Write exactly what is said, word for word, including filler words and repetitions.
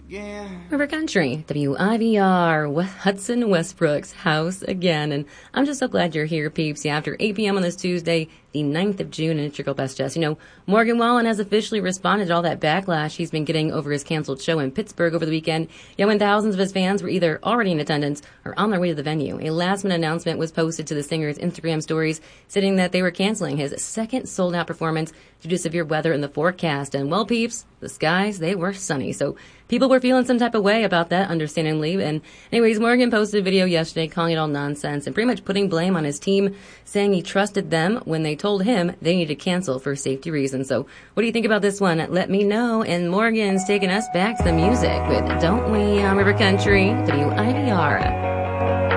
again. River Country, W I V R, Hudson Westbrook's house again. And I'm just so glad you're here, peeps. Yeah, after eight p.m. on this Tuesday, the ninth of June, and it's your girl Best Jess. You know, Morgan Wallen has officially responded to all that backlash he's been getting over his canceled show in Pittsburgh over the weekend. Yeah, when thousands of his fans were either already in attendance or on their way to the venue. A last-minute announcement was posted to the singer's Instagram stories, stating that they were canceling his second sold-out performance due to severe weather in the forecast. And, well, peeps, the skies, they were sunny. So people were feeling some type of way about that, understandably. And anyways, Morgan posted a video yesterday calling it all nonsense and pretty much putting blame on his team, saying he trusted them when they told him they needed to cancel for safety reasons. So what do you think about this one? Let me know. And Morgan's taking us back to the music with Don't We on River Country, W I V R.